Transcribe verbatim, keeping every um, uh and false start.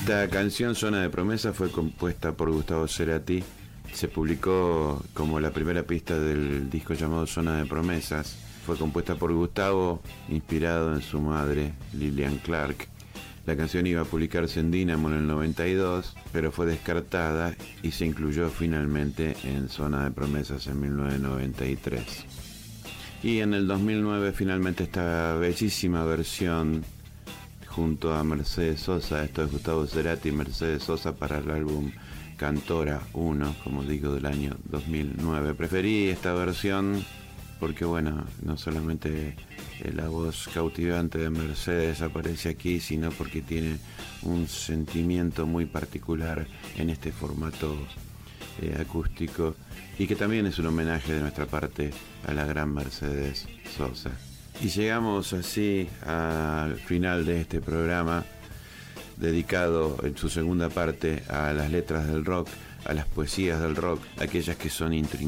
Esta canción, Zona de Promesas, fue compuesta por Gustavo Cerati. Se publicó como la primera pista del disco llamado Zona de Promesas. Fue compuesta por Gustavo, inspirado en su madre, Lillian Clark. La canción iba a publicarse en Dynamo en el noventa y dos, pero fue descartada y se incluyó finalmente en Zona de Promesas en mil novecientos noventa y tres. Y en el dos mil nueve finalmente esta bellísima versión junto a Mercedes Sosa, esto es Gustavo Cerati y Mercedes Sosa para el álbum Cantora uno, como digo, del año dos mil nueve. Preferí esta versión porque, bueno, no solamente la voz cautivante de Mercedes aparece aquí, sino porque tiene un sentimiento muy particular en este formato eh, acústico, y que también es un homenaje de nuestra parte a la gran Mercedes Sosa. Y llegamos así al final de este programa, dedicado en su segunda parte a las letras del rock, a las poesías del rock, aquellas que son intrincadas